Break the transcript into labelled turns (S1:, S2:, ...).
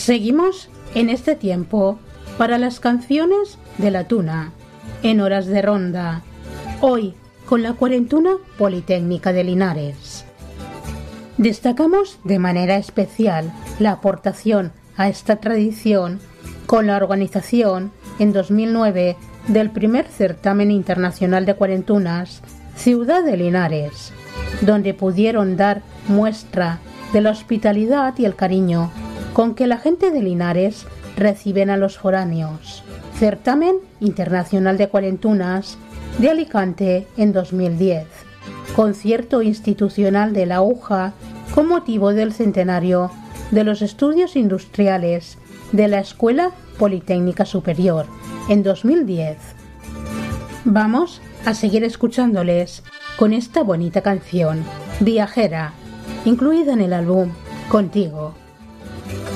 S1: Seguimos en este tiempo para las canciones de la tuna, en horas de ronda, hoy con la Cuarentuna Politécnica de Linares. Destacamos de manera especial la aportación a esta tradición con la organización en 2009 del primer certamen internacional de cuarentunas Ciudad de Linares, donde pudieron dar muestra de la hospitalidad y el cariño con que la gente de Linares reciben a los foráneos. Certamen Internacional de Cuarentunas de Alicante en 2010. Concierto institucional de la UJA con motivo del centenario de los estudios industriales de la Escuela Politécnica Superior en 2010. Vamos a seguir escuchándoles con esta bonita canción, Viajera, incluida en el álbum Contigo.